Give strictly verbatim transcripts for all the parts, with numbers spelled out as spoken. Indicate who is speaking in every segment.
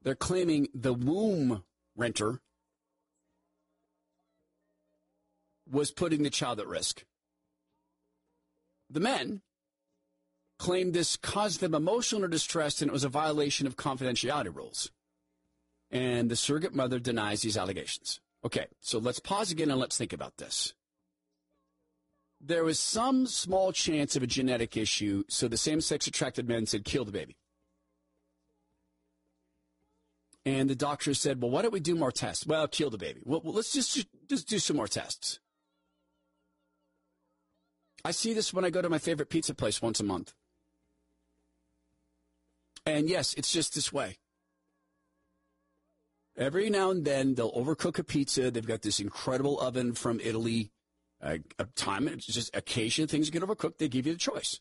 Speaker 1: They're claiming the womb renter was putting the child at risk. The men claimed this caused them emotional distress and it was a violation of confidentiality rules. And the surrogate mother denies these allegations. Okay, so let's pause again and let's think about this. There was some small chance of a genetic issue, so the same-sex attracted men said, kill the baby. And the doctor said, well, why don't we do more tests? Well, kill the baby. Well, let's just, just do some more tests. I see this when I go to my favorite pizza place once a month. And yes, it's just this way. Every now and then, they'll overcook a pizza. They've got this incredible oven from Italy. Uh, a time, it's just occasionally things get overcooked. They give you the choice.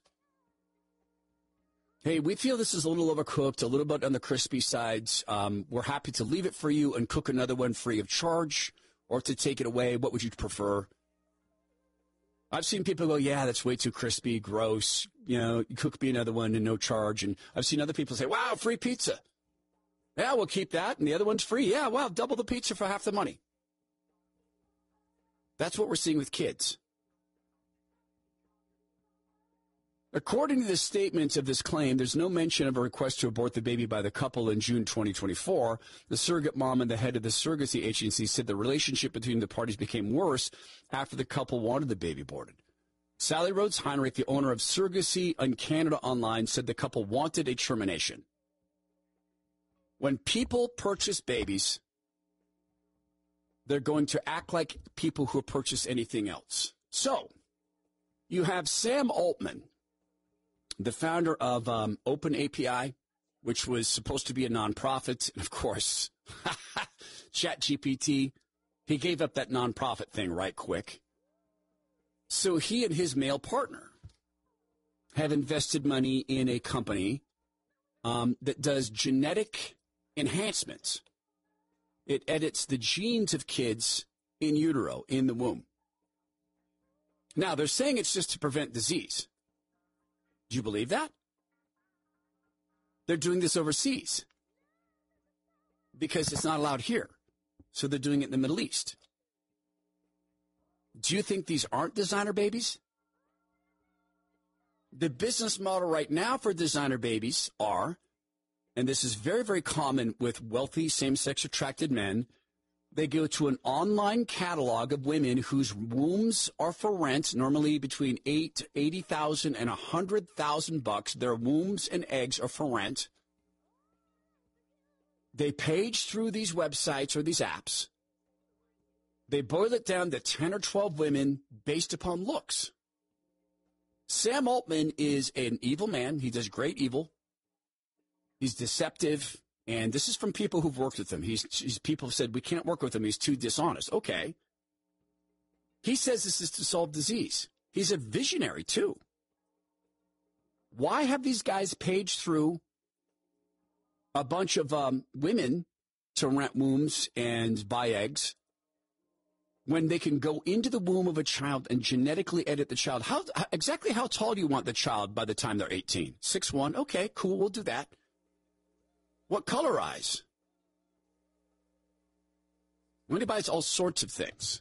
Speaker 1: Hey, we feel this is a little overcooked, a little bit on the crispy sides. Um, we're happy to leave it for you and cook another one free of charge or to take it away. What would you prefer? I've seen people go, yeah, that's way too crispy, gross. You know, you cook me another one and no charge. And I've seen other people say, wow, free pizza. Yeah, we'll keep that. And the other one's free. Yeah, wow, double the pizza for half the money. That's what we're seeing with kids. According to the statements of this claim, there's no mention of a request to abort the baby by the couple in June twenty twenty-four. The surrogate mom and the head of the surrogacy agency said the relationship between the parties became worse after the couple wanted the baby aborted. Sally Rhodes Heinrich, the owner of Surrogacy in Canada Online, said the couple wanted a termination. When people purchase babies, they're going to act like people who purchase anything else. So, you have Sam Altman, the founder of um, OpenAPI, which was supposed to be a nonprofit. And of course, ChatGPT, he gave up that nonprofit thing right quick. So he and his male partner have invested money in a company um, that does genetic enhancements. It edits the genes of kids in utero, in the womb. Now, they're saying it's just to prevent disease. Do you believe that? They're doing this overseas because it's not allowed here. So they're doing it in the Middle East. Do you think these aren't designer babies? The business model right now for designer babies are, and this is very, very common with wealthy same-sex attracted men, they go to an online catalog of women whose wombs are for rent, normally between eight, eighty thousand and a hundred thousand bucks. Their wombs and eggs are for rent. They page through these websites or these apps. They boil it down to ten or twelve women based upon looks. Sam Altman is an evil man. He does great evil. He's deceptive. And this is from people who've worked with him. He's, he's people have said, we can't work with him. He's too dishonest. Okay. He says this is to solve disease. He's a visionary, too. Why have these guys paged through a bunch of um, women to rent wombs and buy eggs when they can go into the womb of a child and genetically edit the child? How exactly how tall do you want the child by the time they're eighteen? six one? Okay, cool. We'll do that. What color eyes? When he buys all sorts of things.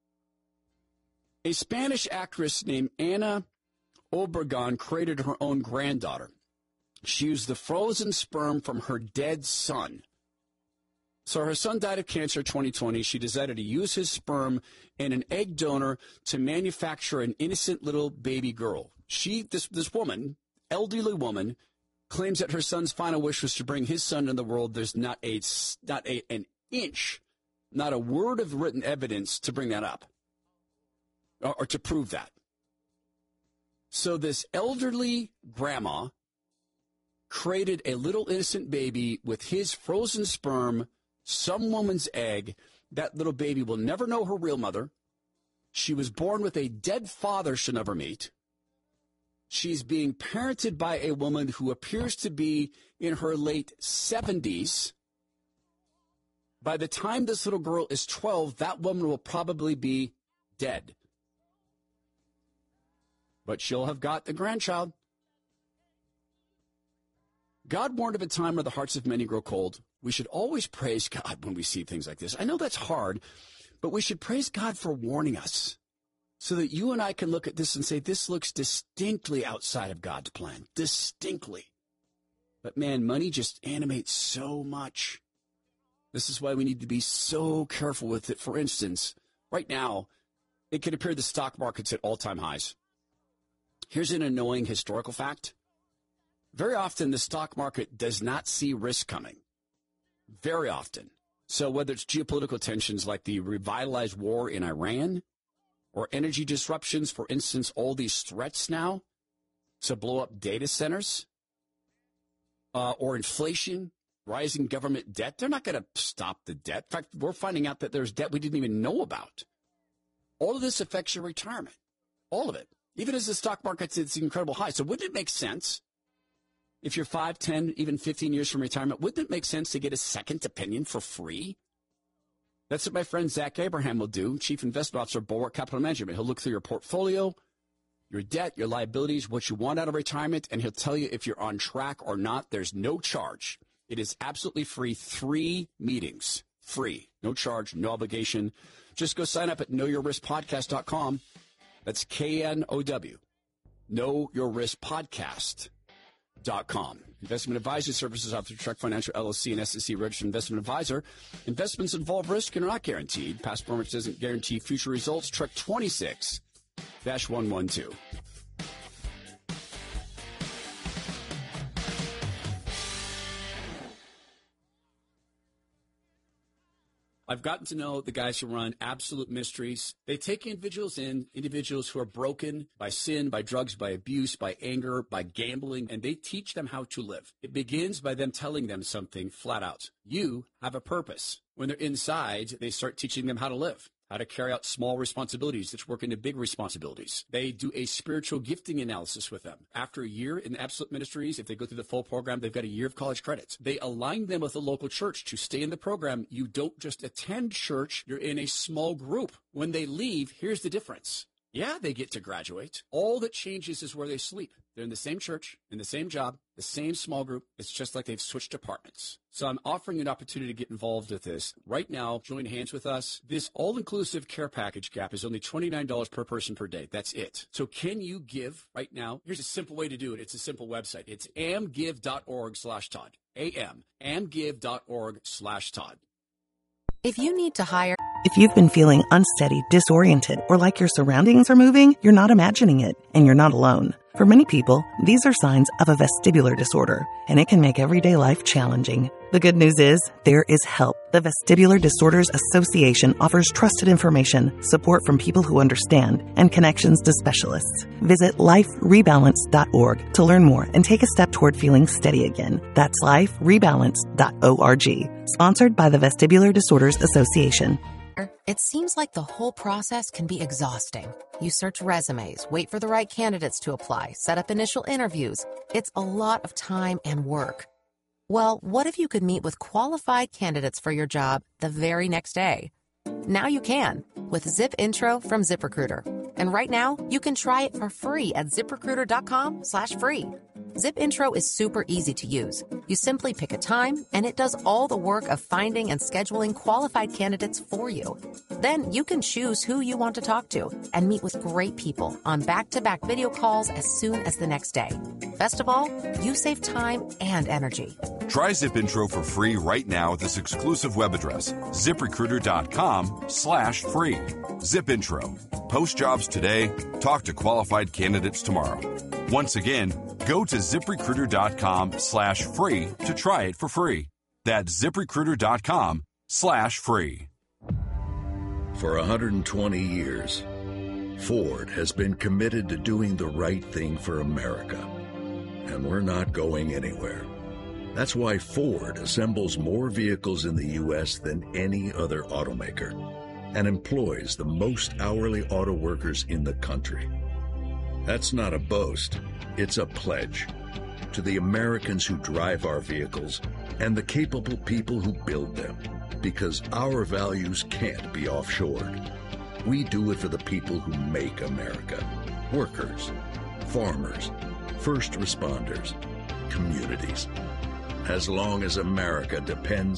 Speaker 1: A Spanish actress named Ana Obregon created her own granddaughter. She used the frozen sperm from her dead son. So her son died of cancer in twenty twenty. She decided to use his sperm and an egg donor to manufacture an innocent little baby girl. She, this, this woman, elderly woman, claims that her son's final wish was to bring his son into the world. There's not a, not a, an inch, not a word of written evidence to bring that up or, or to prove that. So this elderly grandma created a little innocent baby with his frozen sperm, some woman's egg. That little baby will never know her real mother. She was born with a dead father she'll never meet. She's being parented by a woman who appears to be in her late seventies. By the time this little girl is twelve, that woman will probably be dead. But she'll have got the grandchild. God warned of a time where the hearts of many grow cold. we should always praise God when we see things like this. I know that's hard, but we should praise God for warning us so that you and I can look at this and say, this looks distinctly outside of God's plan, distinctly. But man, money just animates so much. This is why we need to be so careful with it. For instance, right now, it could appear the stock market's at all-time highs. Here's an annoying historical fact. Very often, the stock market does not see risk coming. Very often. So whether it's geopolitical tensions like the revitalized war in Iran or energy disruptions, for instance, all these threats now to blow up data centers uh, or inflation, rising government debt, they're not going to stop the debt. In fact, we're finding out that there's debt we didn't even know about. All of this affects your retirement. All of it. Even as the stock market's at its incredible high. So wouldn't it make sense if you're five, ten, even fifteen years from retirement, wouldn't it make sense to get a second opinion for free? That's what my friend Zach Abraham will do, Chief Investment Officer, Bulwark Capital Management. He'll look through your portfolio, your debt, your liabilities, what you want out of retirement, and he'll tell you if you're on track or not. There's no charge. It is absolutely free. Three meetings. Free. No charge, no obligation. Just go sign up at know your risk podcast dot com. That's K N O W. know your risk podcast dot com. Investment advisory services offered through Trek Financial L L C and S E C registered investment advisor. Investments involve risk and are not guaranteed. Past performance doesn't guarantee future results. Trek twenty-six dash one twelve. I've gotten to know the guys who run Absolute Mysteries. They take individuals in, individuals who are broken by sin, by drugs, by abuse, by anger, by gambling, and they teach them how to live. It begins by them telling them something flat out. You have a purpose. When they're inside, they start teaching them how to live, how to carry out small responsibilities that work into big responsibilities. They do a spiritual gifting analysis with them. After a year in Absolute Ministries, if they go through the full program, they've got a year of college credits. They align them with a local church to stay in the program. You don't just attend church, you're in a small group. When they leave, here's the difference. Yeah, they get to graduate. All that changes is where they sleep. They're in the same church, in the same job, the same small group. It's just like they've switched apartments. So I'm offering you an opportunity to get involved with this. Right now, join hands with us. This all-inclusive care package gap is only twenty-nine dollars per person per day. That's it. So can you give right now? Here's a simple way to do it. It's a simple website. It's amgive.org slash Todd. A-M. amgive.org slash Todd.
Speaker 2: If you need to hire...
Speaker 3: If you've been feeling unsteady, disoriented, or like your surroundings are moving, you're not imagining it, and you're not alone. For many people, these are signs of a vestibular disorder, and it can make everyday life challenging. The good news is, there is help. The Vestibular Disorders Association offers trusted information, support from people who understand, and connections to specialists. Visit life rebalance dot org to learn more and take a step toward feeling steady again. That's life rebalance dot org. Sponsored by the Vestibular Disorders Association.
Speaker 2: It seems like the whole process can be exhausting. You search resumes, wait for the right candidates to apply, set up initial interviews. It's a lot of time and work. Well, what if you could meet with qualified candidates for your job the very next day? Now you can with Zip Intro from ZipRecruiter. And right now, you can try it for free at ZipRecruiter.com slash free. Zip Intro is super easy to use. You simply pick a time, and it does all the work of finding and scheduling qualified candidates for you. Then you can choose who you want to talk to and meet with great people on back-to-back video calls as soon as the next day. Best of all, you save time and energy.
Speaker 4: Try Zip Intro for free right now at this exclusive web address, ZipRecruiter.com slash free. Zip Intro. Post jobs today. Talk to qualified candidates tomorrow. Once again, go to ZipRecruiter.com slash free to try it for free. That's ZipRecruiter.com slash free.
Speaker 5: For one hundred twenty years, Ford has been committed to doing the right thing for America. And we're not going anywhere. That's why Ford assembles more vehicles in the U S than any other automaker and employs the most hourly auto workers in the country. That's not a boast, it's a pledge to the Americans who drive our vehicles and the capable people who build them, because our values can't be offshored. We do it for the people who make America. Workers, farmers, first responders, communities. as long as America depends